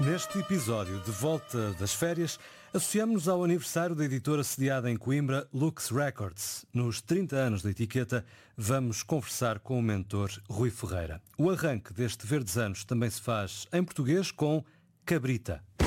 Neste episódio de Volta das Férias, associamos-nos ao aniversário da editora sediada em Coimbra, Lux Records. Nos 30 anos da etiqueta, vamos conversar com o mentor Rui Ferreira. O arranque deste Verdes Anos também se faz em português com Cabrita.